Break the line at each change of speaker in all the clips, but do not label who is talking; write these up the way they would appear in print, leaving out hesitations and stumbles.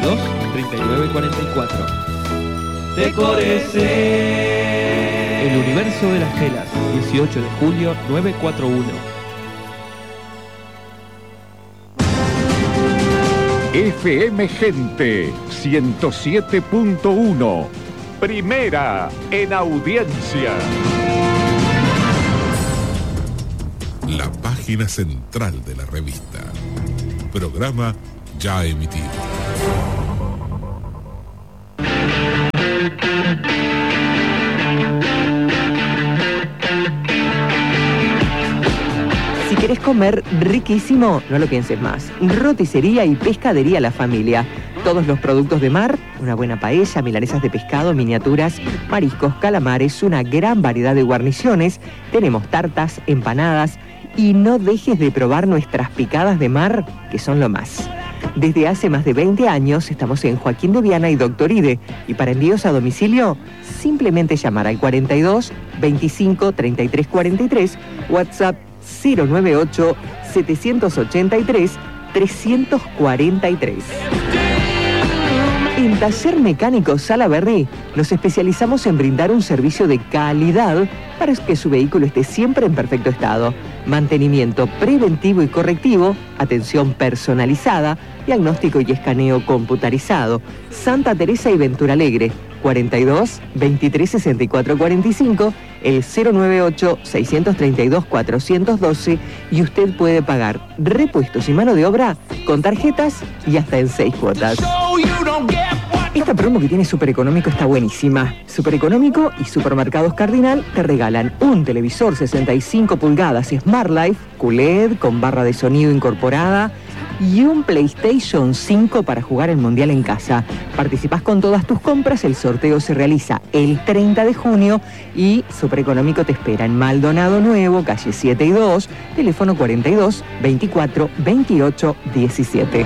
42 39 44.
Decórese.
El universo de las telas, 18 de julio 941.
FM Gente 107.1. Primera en audiencia.
La página central de la revista. Programa ya emitido.
Si querés comer riquísimo, no lo pienses más. Roticería y pescadería La Familia. Todos los productos de mar, una buena paella, milanesas de pescado, miniaturas, mariscos, calamares, una gran variedad de guarniciones. Tenemos tartas, empanadas y no dejes de probar nuestras picadas de mar, que son lo más. Desde hace más de 20 años estamos en Joaquín de Viana y Doctor Ide. Y para envíos a domicilio, simplemente llamar al 42 25 33 43, WhatsApp 098 783 343. En Taller Mecánico Salaberry nos especializamos en brindar un servicio de calidad para que su vehículo esté siempre en perfecto estado. Mantenimiento preventivo y correctivo, atención personalizada, diagnóstico y escaneo computarizado. Santa Teresa y Ventura Alegre, 42 23 64 45, el 098 632 412, y usted puede pagar repuestos y mano de obra con tarjetas y hasta en 6 cuotas. Esta promo que tiene Super Económico está buenísima. Super Económico y Supermercados Cardinal te regalan un televisor 65 pulgadas Smart Life QLED con barra de sonido incorporada y un PlayStation 5 para jugar el Mundial en casa. Participás con todas tus compras, el sorteo se realiza el 30 de junio y Super Económico te espera en Maldonado Nuevo, calle 7 y 2, teléfono 42 24 28 17.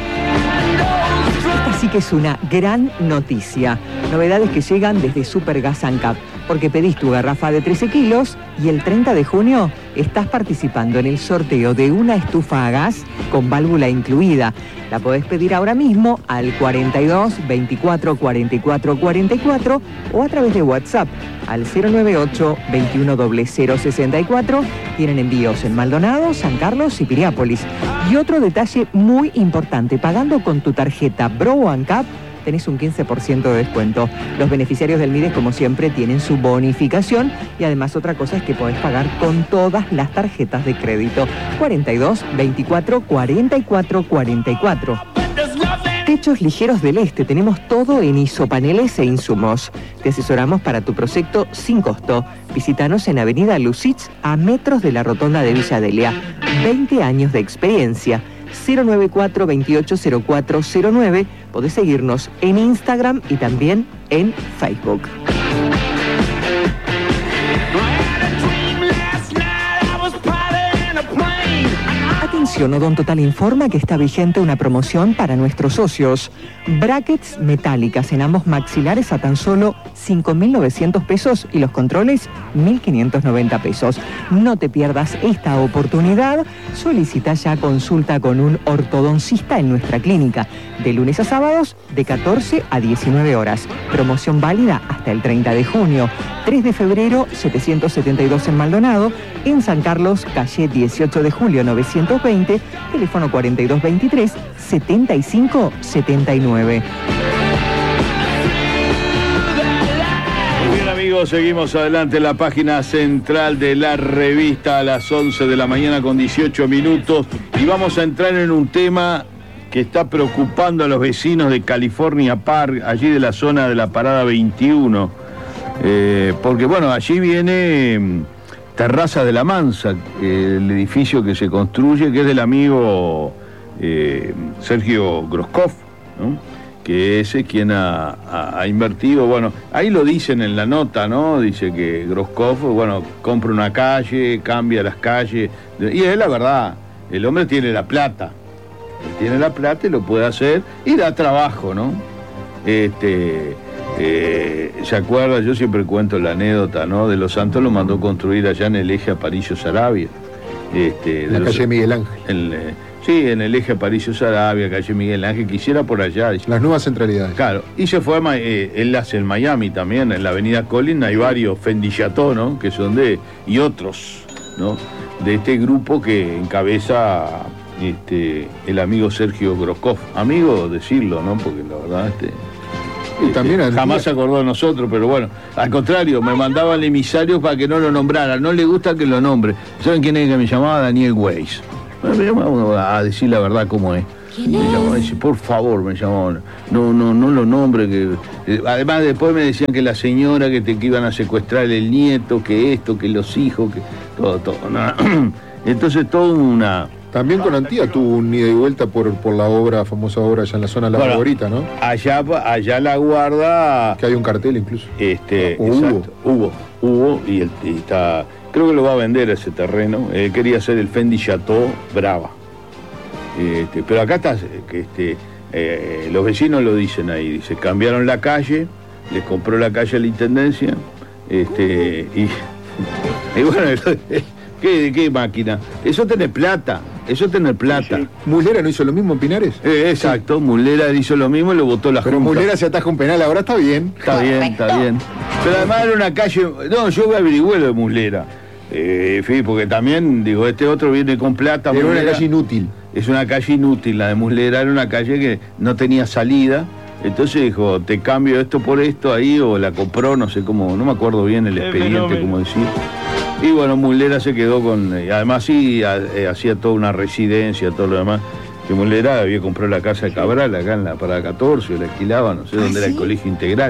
Así que es una gran noticia. Novedades que llegan desde Super Gas ANCAP, porque pedís tu garrafa de 13 kilos y el 30 de junio estás participando en el sorteo de una estufa a gas con válvula incluida. La podés pedir ahora mismo al 42 24 44 44 o a través de WhatsApp al 098 21 0064. Tienen envíos en Maldonado, San Carlos y Piriápolis. Y otro detalle muy importante, pagando con tu tarjeta Bro ANCAP tenés un 15% de descuento. Los beneficiarios del MIDES, como siempre, tienen su bonificación y además otra cosa es que podés pagar con todas las tarjetas de crédito. 42 24 44 44. Techos Ligeros del Este, tenemos todo en isopaneles e insumos. Te asesoramos para tu proyecto sin costo. Visítanos en Avenida Lusitz, a metros de la rotonda de Villa Delia. 20 años de experiencia. 094 280409. Podés seguirnos en Instagram y también en Facebook. Atención, Odontotal informa que está vigente una promoción para nuestros socios. Brackets metálicas en ambos maxilares a tan solo 5.900 pesos y los controles 1.590 pesos. No te pierdas esta oportunidad. Solicita ya consulta con un ortodoncista en nuestra clínica de lunes a sábados de 14 a 19 horas. Promoción válida hasta el 30 de junio. 3 de febrero, 772 en Maldonado. En San Carlos, calle 18 de julio 920, teléfono 4223 7579.
Muy bien, amigos, seguimos adelante en la página central de la revista a las 11 de la mañana con 18 minutos y vamos a entrar en un tema que está preocupando a los vecinos de California Park, allí de la zona de la Parada 21, porque bueno, allí viene Terraza de la Mansa, el edificio que se construye, que es del amigo Sergio Groskov, ¿no? Que es quien ha invertido, bueno, ahí lo dicen en la nota, ¿no? Dice que Groskov, bueno, compra una calle, cambia las calles, y es la verdad, el hombre tiene la plata, y lo puede hacer, y da trabajo, ¿no? ¿Se acuerda? Yo siempre cuento la anécdota, ¿no? De Los Santos lo mandó construir allá en el eje Aparicio Saravia.
La calle Miguel Ángel.
Sí, en el eje Aparicio-Saravia, calle Miguel Ángel, quisiera por allá.
Las nuevas centralidades.
Claro, y se fue él hace en Miami también, en la avenida Collins, hay varios Fendi Chateau, ¿no? Que son y otros, ¿no? De este grupo que encabeza el amigo Sergio Groskopf. Amigo, decirlo, ¿no? Porque la verdad,
y también
jamás se acordó de nosotros, pero bueno, al contrario, me mandaban emisarios para que no lo nombrara, no le gusta que lo nombre. ¿Saben quién es que me llamaba? Daniel Weiss. Me llamaba a decir la verdad como es. Me llamaba, dice, por favor, me llamaba, no lo nombre, que además después me decían que la señora, que iban a secuestrar el nieto, que esto, que los hijos, que todo, ¿no? Entonces todo una...
También con Antía tuvo un ida y vuelta por la famosa obra allá en la zona de La Favorita, ¿no?
Allá la guarda...
Que hay un cartel incluso.
Hubo, y está... Creo que lo va a vender ese terreno. Quería hacer el Fendi Chateau Brava. Pero acá está, los vecinos lo dicen ahí, dice, cambiaron la calle, les compró la calle a la intendencia, y bueno, ¿qué máquina? Eso tener plata. Sí.
¿Muslera no hizo lo mismo en Pinares?
Exacto, Muslera hizo lo mismo y lo votó la Junta.
Pero Muslera se ataja un penal, ahora está bien.
Está bien. Pero además era una calle... No, yo averigüé lo de Muslera. Porque también, digo, este otro viene con plata.
Era
Muslera,
una calle inútil.
Es una calle inútil, la de Muslera era una calle que no tenía salida. Entonces dijo, te cambio esto por esto ahí, o la compró, no sé cómo, no me acuerdo bien el expediente, como decir. Y bueno, Muslera se quedó con... además sí, hacía toda una residencia, todo lo demás. Que Muslera había comprado la casa de Cabral acá en la Parada 14, la alquilaba, no sé dónde era el colegio integral.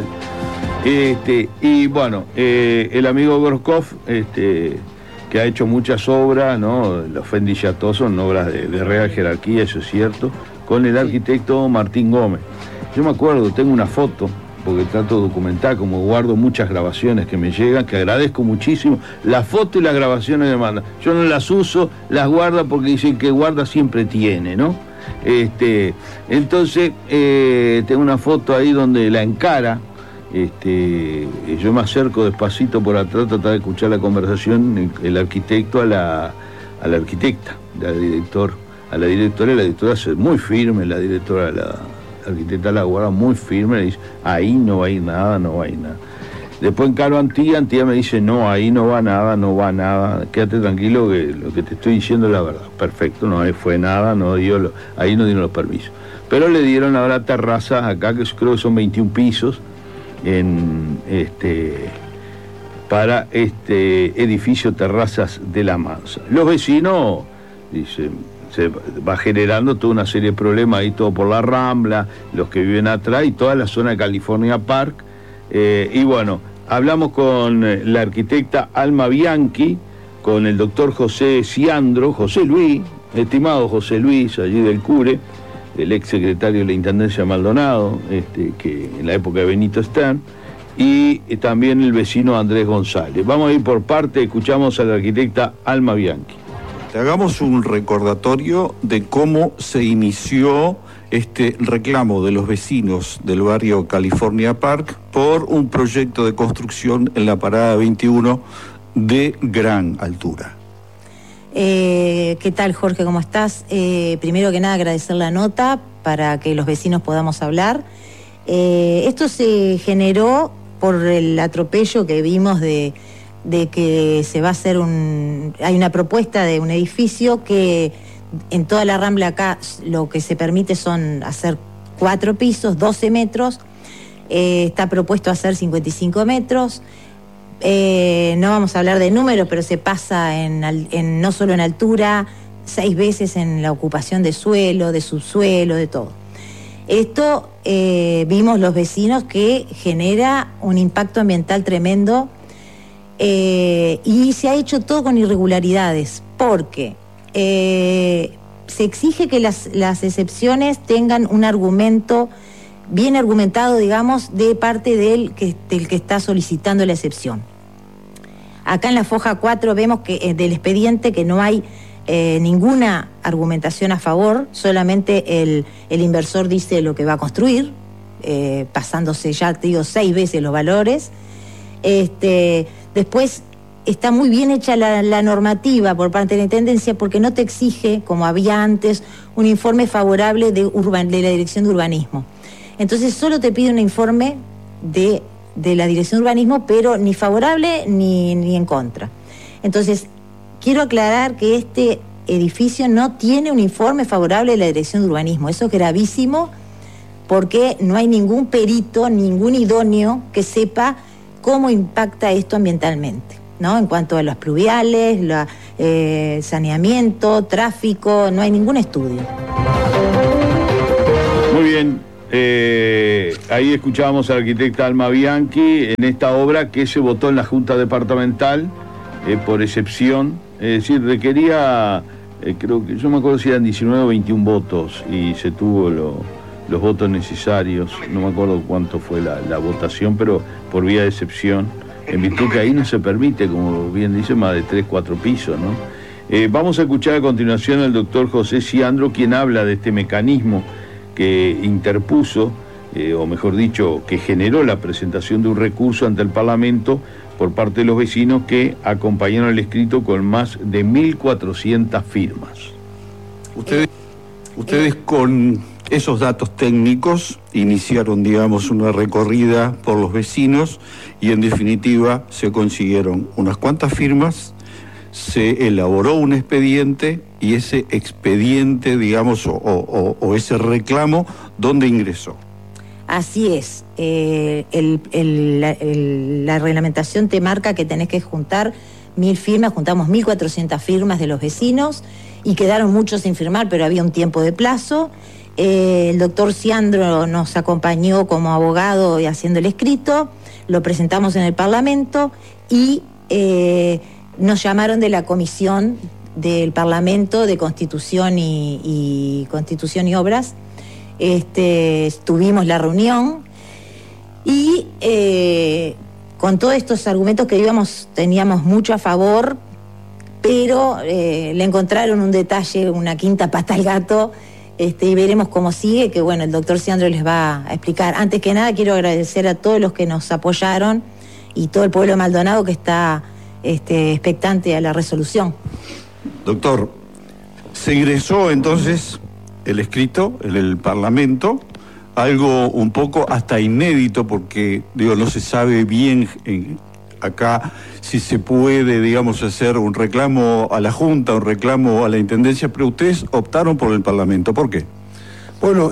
Y bueno, el amigo Groskopf, que ha hecho muchas obras, ¿no? Los Fendi Chateau son obras de real jerarquía, eso es cierto, con el arquitecto Martín Gómez. Yo me acuerdo, tengo una foto, porque trato de documentar, como guardo muchas grabaciones que me llegan, que agradezco muchísimo. La foto y las grabaciones me mandan. Yo no las uso, las guarda porque dicen que guarda siempre tiene, ¿no? Entonces, tengo una foto ahí donde la encara. Yo me acerco despacito por atrás, tratar de escuchar la conversación, el arquitecto a la arquitecta, a la directora es muy firme, la directora, la arquitecta la guarda muy firme, le dice, ahí no va a ir nada. Después encaro a Antía me dice, no, ahí no va nada, quédate tranquilo que lo que te estoy diciendo es la verdad. Perfecto, no fue nada, ahí no dieron los permisos. Pero le dieron ahora terrazas acá, que creo que son 21 pisos, para edificio Terrazas de la Mansa. Los vecinos, dicen, se va generando toda una serie de problemas ahí, todo por la Rambla, los que viven atrás y toda la zona de California Park. Y bueno, hablamos con la arquitecta Alma Bianchi, con el doctor José Luis, estimado José Luis, allí del Cure, el ex secretario de la Intendencia de Maldonado, que en la época de Benito Stern, y también el vecino Andrés González. Vamos a ir por parte, escuchamos a la arquitecta Alma Bianchi.
Te hagamos un recordatorio de cómo se inició este reclamo de los vecinos del barrio California Park por un proyecto de construcción en la Parada 21 de gran altura.
¿Qué tal, Jorge? ¿Cómo estás? Primero que nada, agradecer la nota para que los vecinos podamos hablar. Esto se generó por el atropello que vimos de que se va a hacer hay una propuesta de un edificio que en toda la Rambla acá lo que se permite son hacer 4 pisos, 12 metros, está propuesto hacer 55 metros, no vamos a hablar de números, pero se pasa no solo en altura, 6 veces en la ocupación de suelo, de subsuelo, de todo. Esto vimos los vecinos que genera un impacto ambiental tremendo. Y se ha hecho todo con irregularidades, porque se exige que las excepciones tengan un argumento bien argumentado, digamos, de parte del que está solicitando la excepción. Acá en la foja 4 vemos que del expediente que no hay ninguna argumentación a favor, solamente el inversor dice lo que va a construir, pasándose ya, te digo, 6 veces los valores. Después está muy bien hecha la normativa por parte de la Intendencia, porque no te exige, como había antes, un informe favorable de la Dirección de Urbanismo. Entonces solo te pide un informe de la Dirección de Urbanismo, pero ni favorable ni en contra. Entonces, quiero aclarar que este edificio no tiene un informe favorable de la Dirección de Urbanismo. Eso es gravísimo, porque no hay ningún perito, ningún idóneo que sepa cómo impacta esto ambientalmente, ¿no? En cuanto a los pluviales, saneamiento, tráfico, no hay ningún estudio.
Muy bien, ahí escuchábamos a la arquitecta Alma Bianchi en esta obra que se votó en la Junta Departamental por excepción, es decir, requería, creo que yo me acuerdo si eran 19 o 21 votos y se tuvo los votos necesarios, no me acuerdo cuánto fue la votación, pero por vía de excepción, en virtud que ahí no se permite, como bien dice, más de 3-4 pisos, ¿no? Vamos a escuchar a continuación al doctor José Ciandro, quien habla de este mecanismo que interpuso, o mejor dicho, que generó la presentación de un recurso ante el Parlamento por parte de los vecinos que acompañaron el escrito con más de 1.400 firmas.
Ustedes con esos datos técnicos iniciaron, digamos, una recorrida por los vecinos y en definitiva se consiguieron unas cuantas firmas, se elaboró un expediente y ese expediente, digamos, o ese reclamo, ¿dónde ingresó?
Así es. La reglamentación te marca que tenés que juntar 1.000 firmas, juntamos 1.400 firmas de los vecinos y quedaron muchos sin firmar, pero había un tiempo de plazo. El doctor Ciandro nos acompañó como abogado haciendo el escrito, lo presentamos en el Parlamento y nos llamaron de la Comisión del Parlamento de Constitución y Constitución y Obras. Tuvimos la reunión y con todos estos argumentos que teníamos mucho a favor, pero le encontraron un detalle, una quinta pata al gato, y veremos cómo sigue, que bueno, el doctor Ciandro les va a explicar. Antes que nada quiero agradecer a todos los que nos apoyaron y todo el pueblo de Maldonado que está expectante a la resolución.
Doctor, se ingresó entonces el escrito en el Parlamento, algo un poco hasta inédito porque, no se sabe bien acá si se puede, digamos, hacer un reclamo a la Junta, un reclamo a la Intendencia, pero ustedes optaron por el Parlamento. ¿Por qué?
Bueno,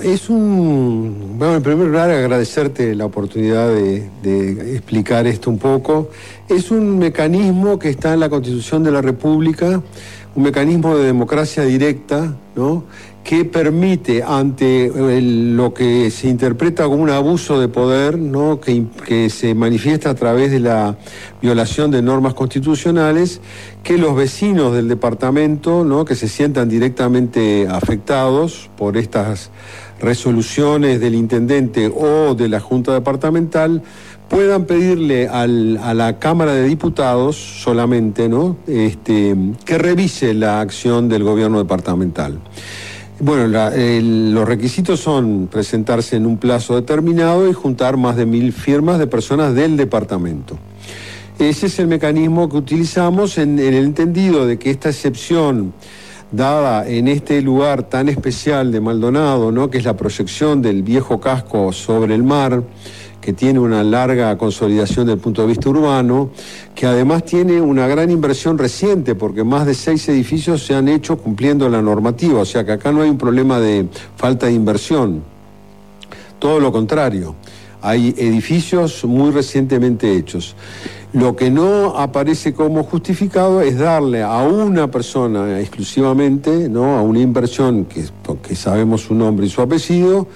en primer lugar agradecerte la oportunidad de explicar esto un poco. Es un mecanismo que está en la Constitución de la República, un mecanismo de democracia directa, ¿no?, que permite, ante lo que se interpreta como un abuso de poder, ¿no?, que se manifiesta a través de la violación de normas constitucionales, que los vecinos del departamento, ¿no?, que se sientan directamente afectados por estas resoluciones del intendente o de la Junta Departamental, puedan pedirle a la Cámara de Diputados solamente, ¿no?, que revise la acción del gobierno departamental. Bueno, los requisitos son presentarse en un plazo determinado y juntar más de 1.000 firmas de personas del departamento. Ese es el mecanismo que utilizamos en el entendido de que esta excepción dada en este lugar tan especial de Maldonado, ¿no?, que es la proyección del viejo casco sobre el mar, que tiene una larga consolidación desde el punto de vista urbano, que además tiene una gran inversión reciente, porque más de 6 edificios se han hecho cumpliendo la normativa, o sea que acá no hay un problema de falta de inversión, todo lo contrario, hay edificios muy recientemente hechos. Lo que no aparece como justificado es darle a una persona exclusivamente, ¿no?, a una inversión que sabemos su nombre y su apellido,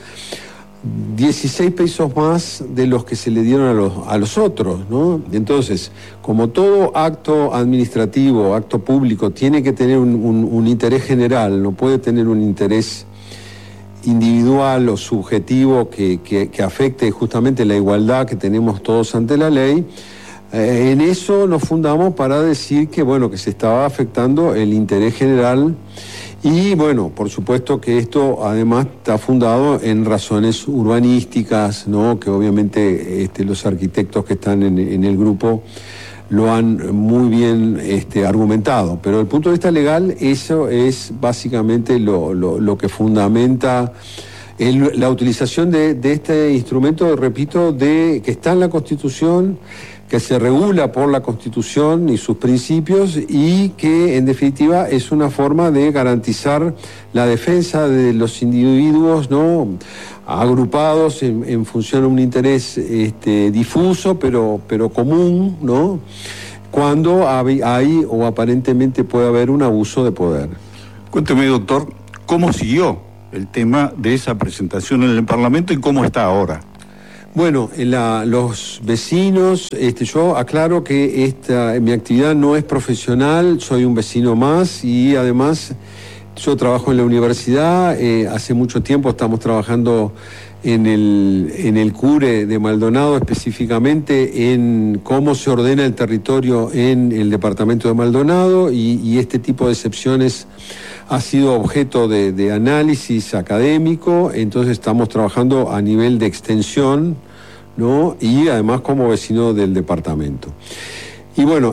16 pesos más de los que se le dieron a los otros, ¿no? Entonces, como todo acto administrativo, acto público, tiene que tener un interés general, no puede tener un interés individual o subjetivo que afecte justamente la igualdad que tenemos todos ante la ley, en eso nos fundamos para decir que, bueno, que se estaba afectando el interés general. Y bueno, por supuesto que esto además está fundado en razones urbanísticas, ¿no?, que obviamente los arquitectos que están en el grupo lo han muy bien argumentado. Pero desde el punto de vista legal, eso es básicamente lo que fundamenta la utilización de este instrumento, repito, que está en la Constitución, que se regula por la Constitución y sus principios, y que en definitiva es una forma de garantizar la defensa de los individuos, ¿no?, agrupados en función de un interés difuso pero común, ¿no?, cuando hay o aparentemente puede haber un abuso de poder.
Cuénteme, doctor, ¿cómo siguió el tema de esa presentación en el Parlamento y cómo está ahora?
Bueno, los vecinos, yo aclaro que mi actividad no es profesional, soy un vecino más, y además yo trabajo en la universidad. Hace mucho tiempo estamos trabajando en el CURE de Maldonado, específicamente en cómo se ordena el territorio en el departamento de Maldonado, y este tipo de excepciones ha sido objeto de análisis académico. Entonces estamos trabajando a nivel de extensión, ¿no?, y además como vecino del departamento. Y bueno,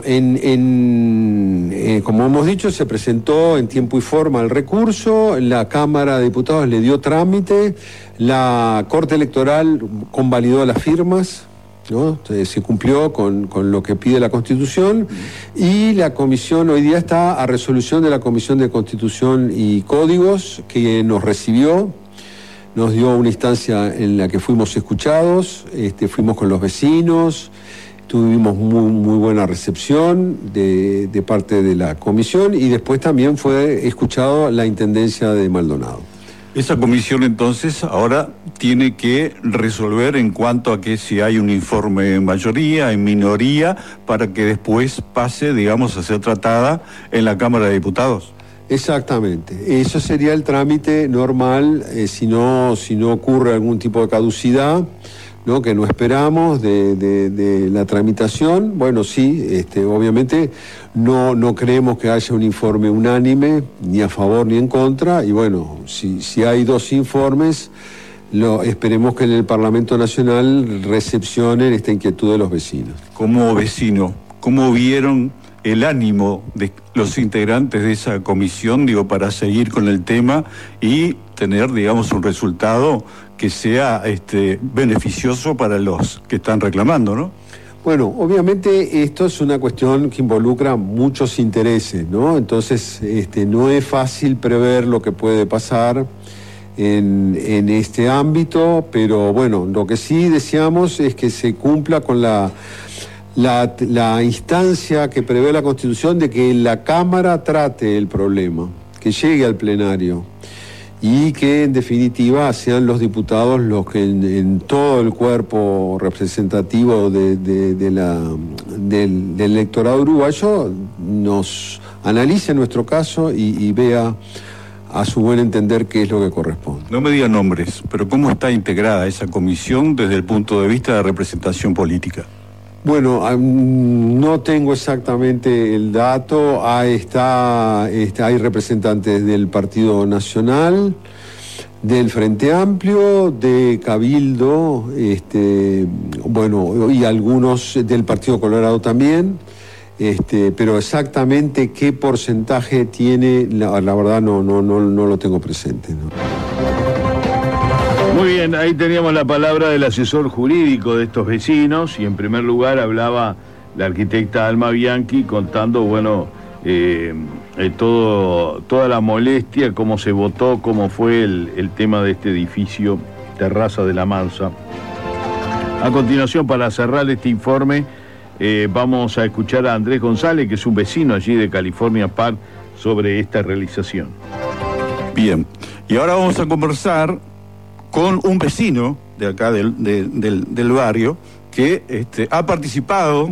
como hemos dicho, se presentó en tiempo y forma el recurso, la Cámara de Diputados le dio trámite, la Corte Electoral convalidó las firmas, ¿no? Se cumplió con lo que pide la Constitución, y la Comisión hoy día está a resolución de la Comisión de Constitución y Códigos, que nos recibió, nos dio una instancia en la que fuimos escuchados, fuimos con los vecinos, tuvimos muy buena recepción de parte de la comisión, y después también fue escuchado la Intendencia de Maldonado.
Esa comisión entonces ahora tiene que resolver en cuanto a que si hay un informe en mayoría, en minoría, para que después pase, digamos, a ser tratada en la Cámara de Diputados.
Exactamente, eso sería el trámite normal, si no ocurre algún tipo de caducidad, ¿no?, que no esperamos de la tramitación. Bueno, sí, obviamente no creemos que haya un informe unánime, ni a favor ni en contra, y bueno, si hay dos informes, esperemos que en el Parlamento Nacional recepcionen esta inquietud de los vecinos.
Como vecino, ¿cómo vieron el ánimo de los integrantes de esa comisión, para seguir con el tema y tener, digamos, un resultado que sea beneficioso para los que están reclamando, ¿no?
Bueno, obviamente esto es una cuestión que involucra muchos intereses, ¿no? Entonces, no es fácil prever lo que puede pasar en este ámbito, pero bueno, lo que sí deseamos es que se cumpla con la instancia que prevé la Constitución de que la Cámara trate el problema, que llegue al plenario, y que en definitiva sean los diputados los que en todo el cuerpo representativo del electorado uruguayo nos analice nuestro caso y vea a su buen entender qué es lo que corresponde.
No me diga nombres, pero ¿cómo está integrada esa comisión desde el punto de vista de representación política?
Bueno, no tengo exactamente el dato. Hay representantes del Partido Nacional, del Frente Amplio, de Cabildo, y algunos del Partido Colorado también. Pero exactamente qué porcentaje tiene, la verdad no lo tengo presente, ¿no?
Muy bien, ahí teníamos la palabra del asesor jurídico de estos vecinos, y en primer lugar hablaba la arquitecta Alma Bianchi contando, toda la molestia, cómo se votó, cómo fue el tema de este edificio Terraza de la Mansa. A continuación, para cerrar este informe, vamos a escuchar a Andrés González, que es un vecino allí de California Park, sobre esta realización.
Bien, y ahora vamos a conversar con un vecino de acá del barrio que ha participado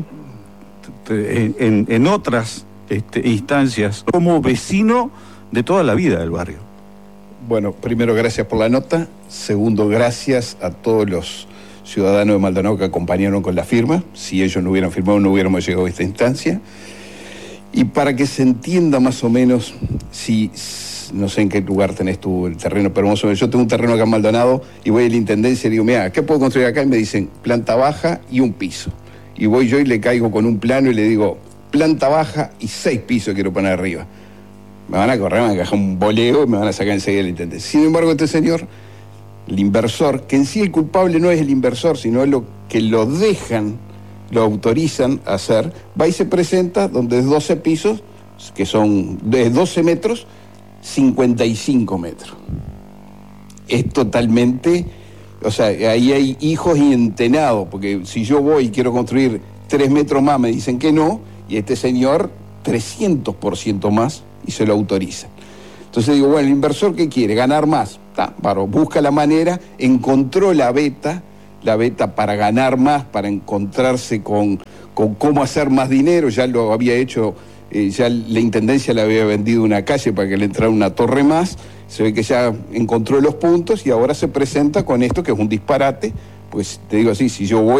en otras instancias como vecino de toda la vida del barrio.
Bueno, primero, gracias por la nota. Segundo, gracias a todos los ciudadanos de Maldonado que acompañaron con la firma. Si ellos no hubieran firmado, no hubiéramos llegado a esta instancia. Y para que se entienda más o menos, no sé en qué lugar tenés tú el terreno, pero más o menos yo tengo un terreno acá en Maldonado y voy a la intendencia y digo, mira, ¿qué puedo construir acá? Y me dicen planta baja y un piso. y voy yo y le caigo con un plano y le digo, planta baja y 6 pisos quiero poner arriba. Me van a correr, me van a cajar un boleo y me van a sacar enseguida el intendente. Sin embargo, este señor, el inversor, que en sí el culpable no es el inversor, sino es lo que lo dejan, lo autorizan a hacer, va y se presenta donde es 12 pisos, que son de 12 metros, 55 metros. Es totalmente, o sea, ahí hay hijos y entenados, porque si yo voy y quiero construir 3 metros más, me dicen que no, y este señor 300% más y se lo autorizan. Entonces digo, bueno, el inversor ¿qué quiere? Ganar más. Busca la manera, encontró la beta para ganar más, para encontrarse con cómo hacer más dinero. Ya lo había hecho, ya la intendencia le había vendido una calle para que le entrara una torre más. Se ve que ya encontró los puntos y ahora se presenta con esto que es un disparate. Pues te digo así, si yo voy